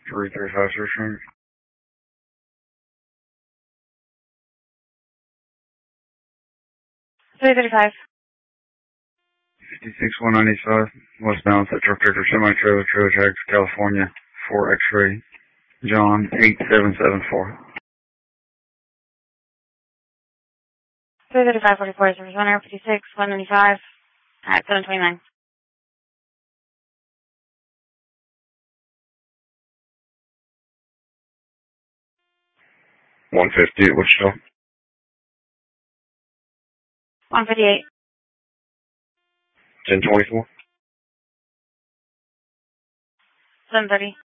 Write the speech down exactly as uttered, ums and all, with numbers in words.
three thirty-five Surgery. three thirty-five. fifty-six one ninety-five, westbound, set truck tractor semi-trailer, trailer tags, California, four X-ray, John, eight seven seven four. three thirty-five forty-four, service runner, fifty-six one ninety-five, at seven twenty-nine. one fifty at Wichita. one fifty-eight. ten twenty-four. seven thirty.